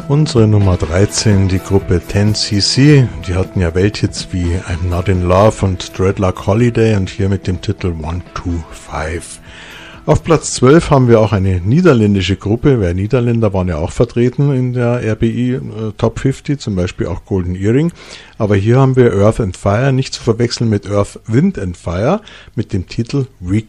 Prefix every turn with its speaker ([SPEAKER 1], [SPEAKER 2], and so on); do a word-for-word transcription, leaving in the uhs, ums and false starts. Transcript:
[SPEAKER 1] Unsere Nummer dreizehn, die Gruppe ten C C, die hatten ja Welthits wie I'm Not in Love und Dreadlock Holiday und hier mit dem Titel one two five. Auf Platz zwölf haben wir auch eine niederländische Gruppe, weil Niederländer waren ja auch vertreten in der R B I äh, Top fünfzig, zum Beispiel auch Golden Earring. Aber hier haben wir Earth and Fire, nicht zu verwechseln mit Earth, Wind and Fire, mit dem Titel Weak